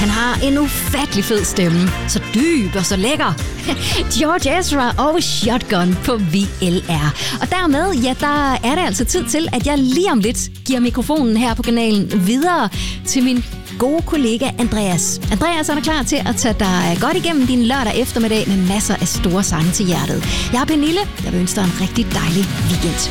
Han har en ufattelig fed stemme. Så dyb og så lækker. George Ezra og Shotgun på VLR. Og dermed, ja, der er det altså tid til, at jeg lige om lidt giver mikrofonen her på kanalen videre til min gode kollega Andreas. Andreas er klar til at tage dig godt igennem din lørdag eftermiddag med masser af store sange til hjertet. Jeg er Pernille. Jeg vil ønske dig en rigtig dejlig weekend.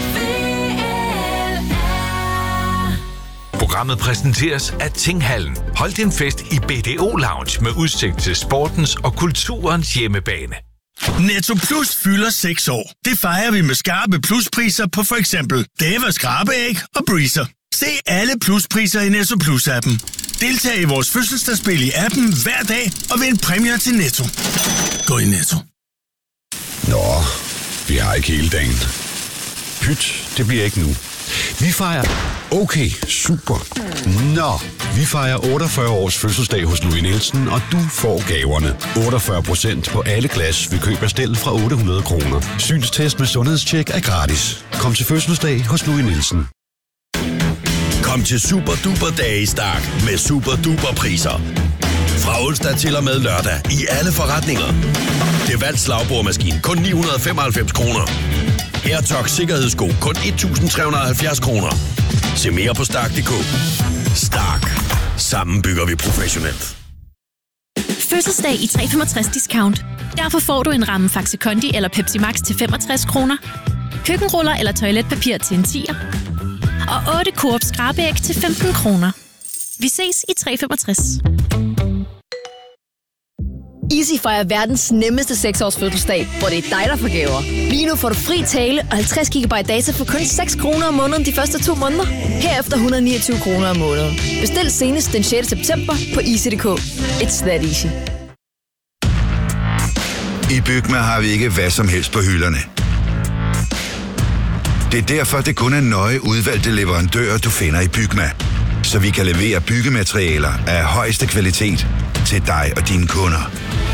Programmet præsenteres af Tinghallen. Hold din fest i BDO Lounge med udsigt til sportens og kulturens hjemmebane. Netto Plus fylder 6 år. Det fejrer vi med skarpe pluspriser på for eksempel Devas skrabeæg og Breezer. Se alle pluspriser i Netto Plus-appen. Deltag i vores fødselsdagsspil i appen hver dag og vind præmier til Netto. Gå i Netto. Nå, vi har ikke hele dagen. Pyt, det bliver ikke nu. Vi fejrer... Okay, super. Nå, vi fejrer 48 års fødselsdag hos Louis Nielsen, og du får gaverne. 48% på alle glas ved køb af stel fra 800 kroner. Synstest med sundhedstjek er gratis. Kom til fødselsdag hos Louis Nielsen. Kom til Super Duper Dage i Stark med Super Duper priser. Fra onsdag til og med lørdag i alle forretninger. Det valgt slagbordmaskine kun 995 kroner. AirTox sikkerhedssko kun 1.370 kroner. Se mere på Stark.dk. Stark. Sammen bygger vi professionelt. Fødselsdag i 365 discount. Derfor får du en ramme Faxe Kondi eller Pepsi Max til 65 kroner. Køkkenruller eller toiletpapir til en 10'er. Og 8 Coop skrabeæg til 15 kroner. Vi ses i 365. Easy fejrer verdens nemmeste 6-års fødselsdag, hvor det er dig, der får gaver. Lige nu får du fri tale og 50 GB data for kun 6 kroner om måneden de første 2 måneder. Herefter 129 kroner om måneden. Bestil senest den 6. september på easy.dk. It's that easy. I Bygma har vi ikke hvad som helst på hylderne. Det er derfor, det kun er nøje udvalgte leverandører, du finder i Bygma. Så vi kan levere byggematerialer af højeste kvalitet til dig og dine kunder.